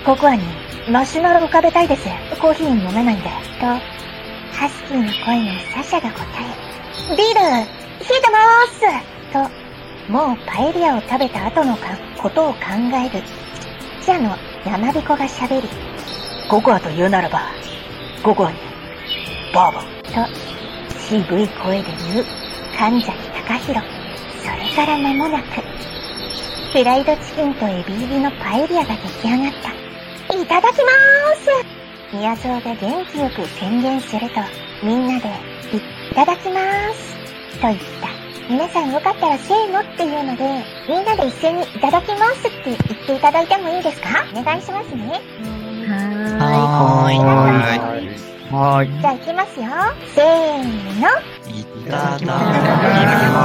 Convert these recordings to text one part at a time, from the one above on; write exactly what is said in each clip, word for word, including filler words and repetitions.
ココアにマシュマロ浮かべたいです。コーヒー飲めないんで。と、ハスキーの声のサシャが答え。ビール、冷えてまーすと、もうパエリアを食べた後のかことを考える。記者の山彦が喋り。ココアと言うならば、ココアに、バーボン。と、渋い声で言う、神崎隆弘。それから間もなく、フライドチキンとエビ入りのパエリアが出来上がった。いただきまーす。宮蔵が元気よく宣言すると、みんなで、いただきまーす。と言った。皆さんよかったらせーのっていうので、みんなで一斉にいただきますって言っていただいてもいいですか？お願いしますね。 はーい。はーい。はーい。 じゃあ行きますよ。せーの。 いただきまーす。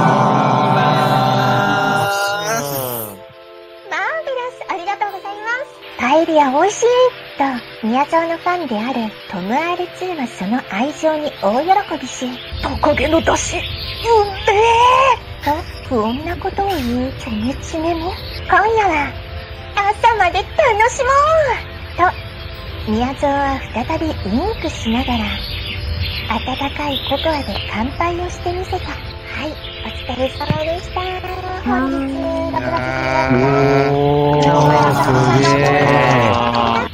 マーベラス、ありがとうございます。パエリア美味しいと、宮沢のファンであるトム アールツー はその愛情に大喜びし、トカゲの出汁、うんめーと不穏なことを言うチョメチメも、今夜は朝まで楽しもうと、宮沢は再びウインクしながら、温かいココアで乾杯をしてみせた。はい、お疲れ様でした。本日、ご苦労様です。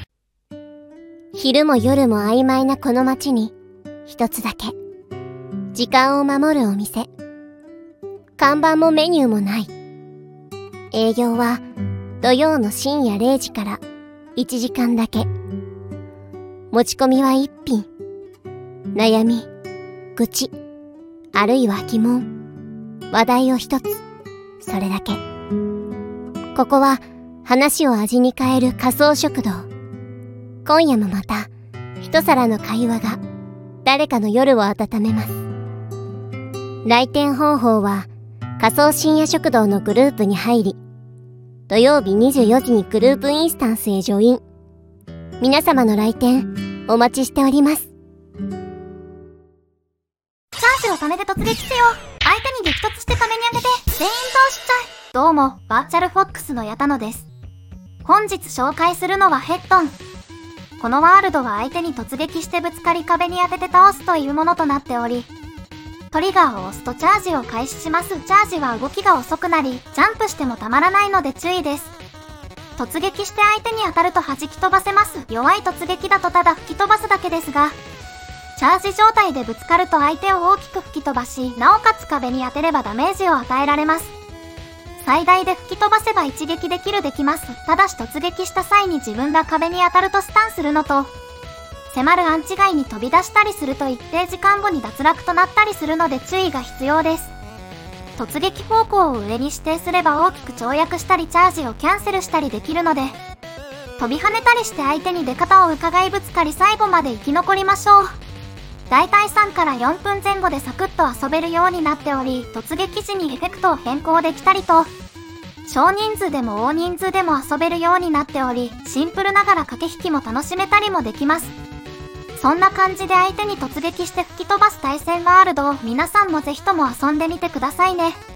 昼も夜も曖昧なこの街に、一つだけ、時間を守るお店。看板もメニューもない。営業は土曜の深夜れいじからいちじかんだけ。持ち込みは一品。悩み、愚痴、あるいは疑問、話題を一つ。それだけ。ここは話を味に変える仮想食堂。今夜もまた一皿の会話が誰かの夜を温めます。来店方法は仮想深夜食堂のグループに入り、土曜日にじゅうよじにグループインスタンスへジョイン。皆様の来店お待ちしております。 チャージを貯めて突撃せよ。相手に激突して壁に当てて全員倒しちゃえ。どうも、バーチャルフォックスの矢田野です。本日紹介するのはヘッドン。このワールドは相手に突撃してぶつかり壁に当てて倒すというものとなっており、トリガーを押すとチャージを開始します。チャージは動きが遅くなり、ジャンプしてもたまらないので注意です。突撃して相手に当たると弾き飛ばせます。弱い突撃だとただ吹き飛ばすだけですが、チャージ状態でぶつかると相手を大きく吹き飛ばし、なおかつ壁に当てればダメージを与えられます。最大で吹き飛ばせば一撃できるできます。ただし突撃した際に自分が壁に当たるとスタンするのと、迫るアンチ外に飛び出したりすると一定時間後に脱落となったりするので注意が必要です。突撃方向を上に指定すれば大きく跳躍したりチャージをキャンセルしたりできるので、飛び跳ねたりして相手に出方を伺いぶつかり最後まで生き残りましょう。だいたいさんからよんぷんぜん後でサクッと遊べるようになっており、突撃時にエフェクトを変更できたりと、少人数でも大人数でも遊べるようになっており、シンプルながら駆け引きも楽しめたりもできます。そんな感じで相手に突撃して吹き飛ばす対戦ワールドを皆さんもぜひとも遊んでみてくださいね。